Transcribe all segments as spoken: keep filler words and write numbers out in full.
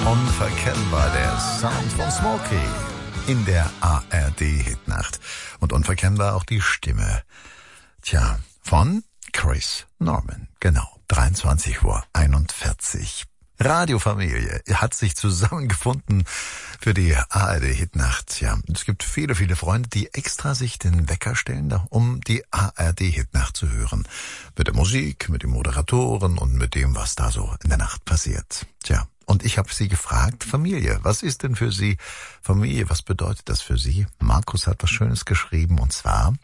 Unverkennbar, der Sound von Smokey in der A R D-Hitnacht. Und unverkennbar auch die Stimme, tja, von Chris Norman. Genau, dreiundzwanzig Uhr einundvierzig. Radiofamilie hat sich zusammengefunden für die A R D-Hitnacht. Ja, es gibt viele, viele Freunde, die extra sich den Wecker stellen, um die A R D-Hitnacht zu hören. Mit der Musik, mit den Moderatoren und mit dem, was da so in der Nacht passiert. Tja, und ich habe sie gefragt, Familie, was ist denn für Sie Familie? Was bedeutet das für Sie? Markus hat was Schönes geschrieben, und zwar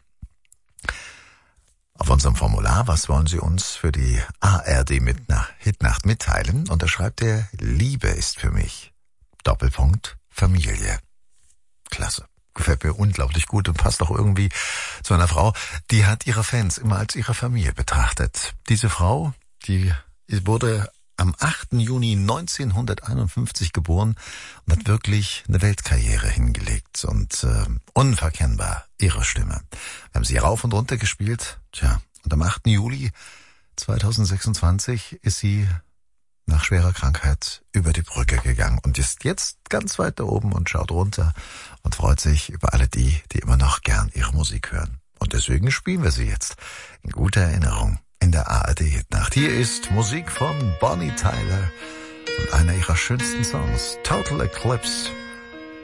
auf unserem Formular, was wollen Sie uns für die A R D-Hitnacht mitteilen? Und da schreibt er, Liebe ist für mich, Doppelpunkt, Familie. Klasse. Gefällt mir unglaublich gut und passt auch irgendwie zu einer Frau, die hat ihre Fans immer als ihre Familie betrachtet. Diese Frau, die wurde am achten Juni neunzehnhunderteinundfünfzig geboren und hat wirklich eine Weltkarriere hingelegt und äh, unverkennbar ihre Stimme. Wir haben sie rauf und runter gespielt, tja, und am achten Juli zweitausendsechsundzwanzig ist sie nach schwerer Krankheit über die Brücke gegangen und ist jetzt ganz weit da oben und schaut runter und freut sich über alle die, die immer noch gern ihre Musik hören. Und deswegen spielen wir sie jetzt in guter Erinnerung in der A R D-Hitnacht. Hier ist Musik von Bonnie Tyler und einer ihrer schönsten Songs, Total Eclipse.